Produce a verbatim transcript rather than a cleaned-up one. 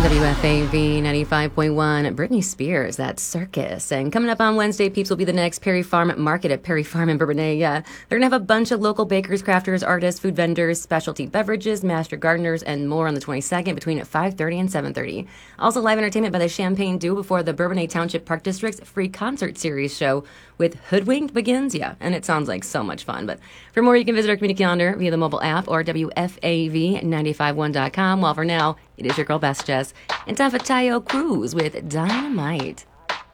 W F A V ninety-five point one, Britney Spears, that's Circus. And coming up on Wednesday, peeps, will be the next Perry Farm Market at Perry Farm in Bourbonnais. Yeah, they're going to have a bunch of local bakers, crafters, artists, food vendors, specialty beverages, master gardeners, and more on the twenty-second between five thirty and seven thirty. Also, live entertainment by the Champagne Duo before the Bourbonnais Township Park District's free concert series show with Hoodwinked begins. Yeah, and it sounds like so much fun. But for more, you can visit our community calendar via the mobile app or W F A V nine five one dot com. While for now, it is your girl Best Jess, and time for Tayo Cruz with Dynamite.